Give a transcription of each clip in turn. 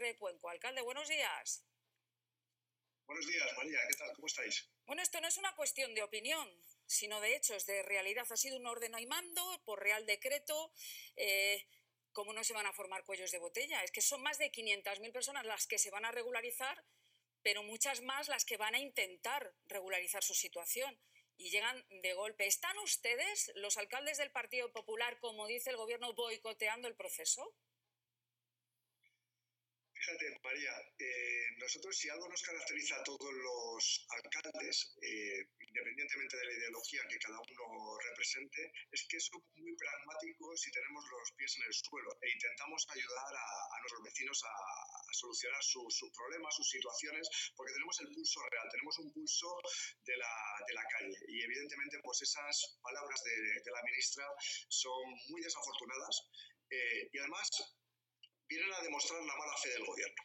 de Cuenco. Alcalde, buenos días. Buenos días, María. ¿Qué tal? ¿Cómo estáis? Bueno, esto no es una cuestión de opinión, sino de hechos, de realidad. Ha sido un ordeno y mando por Real Decreto. ¿Cómo no se van a formar cuellos de botella? Es que son más de 500.000 personas las que se van a regularizar, pero muchas más las que van a intentar regularizar su situación. Y llegan de golpe. ¿Están ustedes, los alcaldes del Partido Popular, como dice el gobierno, boicoteando el proceso? Fíjate, María, nosotros si algo nos caracteriza a todos los alcaldes, independientemente de la ideología que cada uno represente, es que somos muy pragmáticos y tenemos los pies en el suelo e intentamos ayudar a nuestros vecinos a solucionar sus problemas, sus situaciones, porque tenemos el pulso real, tenemos un pulso de la calle. Y evidentemente pues esas palabras de la ministra son muy desafortunadas y además vienen a demostrar la mala fe del gobierno.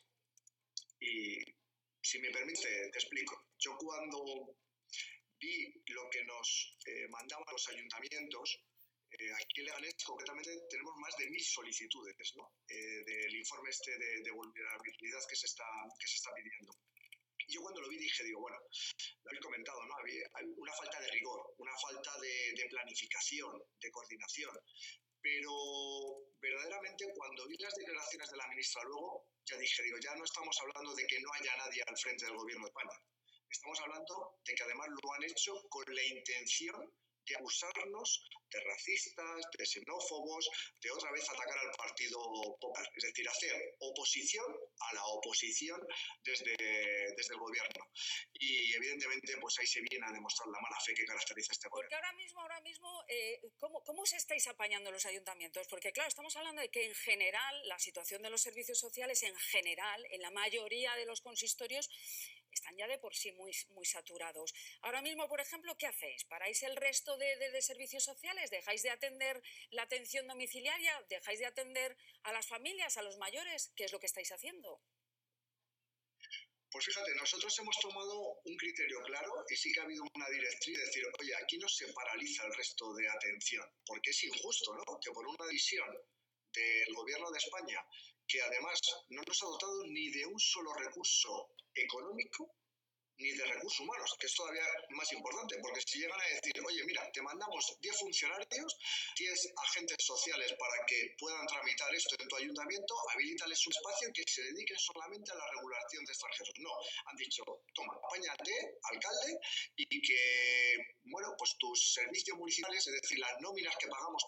Y si me permite, te explico. Yo cuando vi lo que nos mandaban los ayuntamientos, aquí en Leganés concretamente tenemos más de 1.000 solicitudes, ¿no? Del informe de vulnerabilidad que se está pidiendo. Y yo cuando lo vi dije, bueno, lo habéis comentado, ¿no? Había una falta de rigor, una falta de planificación, de coordinación. Pero verdaderamente cuando vi las declaraciones de la ministra luego, ya dije, ya no estamos hablando de que no haya nadie al frente del gobierno de España. Estamos hablando de que además lo han hecho con la intención de acusarnos de racistas, de xenófobos, de otra vez atacar al Partido Popular. Es decir, hacer oposición a la oposición desde el gobierno. Y evidentemente pues ahí se viene a demostrar la mala fe que caracteriza este gobierno. Porque ahora mismo ¿cómo se estáis apañando los ayuntamientos? Porque claro, estamos hablando de que en general la situación de los servicios sociales en general, en la mayoría de los consistorios, están ya de por sí muy saturados. Ahora mismo, por ejemplo, ¿qué hacéis? ¿Paráis el resto de servicios sociales? ¿Dejáis de atender la atención domiciliaria? ¿Dejáis de atender a las familias, a los mayores? ¿Qué es lo que estáis haciendo? Pues fíjate, nosotros hemos tomado un criterio claro y sí que ha habido una directriz de decir, oye, aquí no se paraliza el resto de atención, porque es injusto, ¿no? Que por una decisión del gobierno de España, que además no nos ha dotado ni de un solo recurso económico, ni de recursos humanos, que es todavía más importante, porque si llegan a decir, oye, mira, te mandamos 10 funcionarios, 10 agentes sociales para que puedan tramitar esto en tu ayuntamiento, habilítales un espacio que se dediquen solamente a la regulación de extranjeros. No, han dicho, toma, apáñate, alcalde, y que, bueno, pues tus servicios municipales, es decir, las nóminas que pagamos